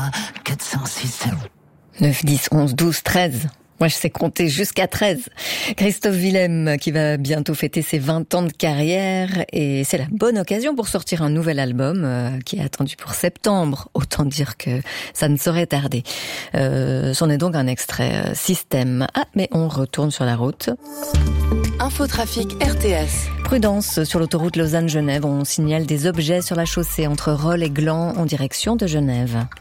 406 9, 10, 11, 12, 13. Moi, je sais compter jusqu'à 13. Christophe Willem, qui va bientôt fêter ses 20 ans de carrière, et c'est la bonne occasion pour sortir un nouvel album qui est attendu pour septembre. Autant dire que ça ne saurait tarder. C'en est donc un extrait Système. Ah, mais on retourne sur la route. Infotrafic RTS. Prudence sur l'autoroute Lausanne-Genève. On signale des objets sur la chaussée entre Rolle et Gland en direction de Genève.